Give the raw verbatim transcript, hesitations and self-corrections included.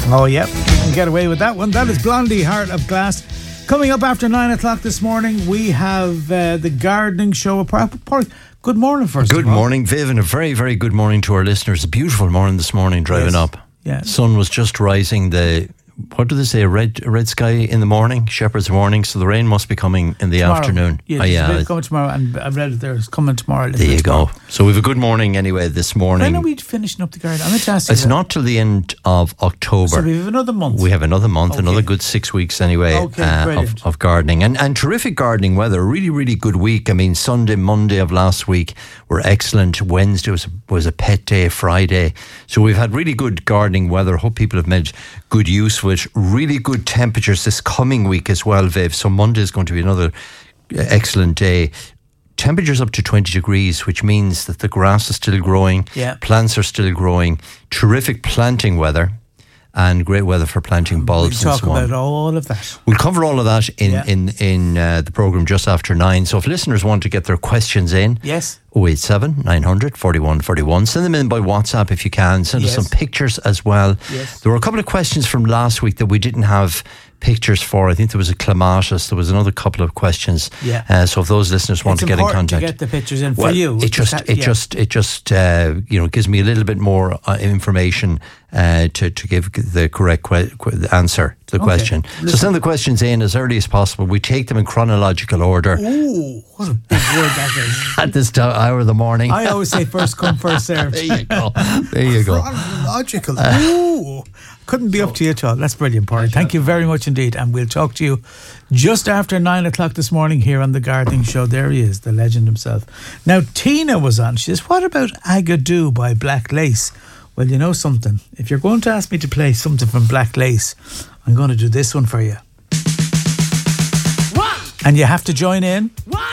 Oh, yep. You can get away with that one. That is Blondie, Heart of Glass. Coming up after nine o'clock this morning, we have uh, the gardening show. Good morning, first Good of all. morning, Viv, and a very, very good morning to our listeners. A beautiful morning this morning driving Yes. up. Yeah. Sun was just rising. The what do they say? A red, a red sky in the morning, shepherd's warning. So the rain must be coming in the Tomorrow. afternoon. Yeah, Oh, it's yeah. a bit coming tomorrow, and I've read it there. It's coming tomorrow. There you go. So we have a good morning anyway this morning. When are we finishing up the garden? I'm interested. It's not till the end of October. So we have another month. We have another month, Okay. another good six weeks anyway Okay, uh, brilliant. of, of gardening. And, and terrific gardening weather. Really, really good week. I mean, Sunday, Monday of last week were excellent. Wednesday was, was a pet day, Friday. So we've had really good gardening weather. Hope people have made good use of it. Really good temperatures this coming week as well, Viv. So Monday is going to be another excellent day. Temperatures up to twenty degrees, which means that the grass is still growing, Yeah. plants are still growing, terrific planting weather, and great weather for planting bulbs We'll and talk so on. about all of that. We'll cover all of that in Yeah. in in uh, the programme just after nine. So if listeners want to get their questions in, Yes. oh eight seven, nine hundred, forty-one forty-one. Send them in by WhatsApp if you can. Send Yes. us some pictures as well. Yes. There were a couple of questions from last week that we didn't have pictures for. I think there was a clematis. There was another couple of questions. Yeah. Uh, so if those listeners want It's to get in important contact, to get the pictures in for well, you. it just, That- it yeah. just, it just, uh, you know, gives me a little bit more uh, information uh, to to give the correct que- que- answer to the Okay. question. So Listen. send the questions in as early as possible. We take them in chronological order Ooh, what a big word that is. at this t- hour of the morning. I always say first come, first served. There you go. There you go. Chronological. Ooh, couldn't be up to you at all. That's brilliant, Paul. Thank you very much indeed. And we'll talk to you just after nine o'clock this morning here on the Gardening Show. There he is, the legend himself. Now, Tina was on. She says, what about Agadoo by Black Lace? Well, you know something. If you're going to ask me to play something from Black Lace, I'm going to do this one for you. And you have to join in.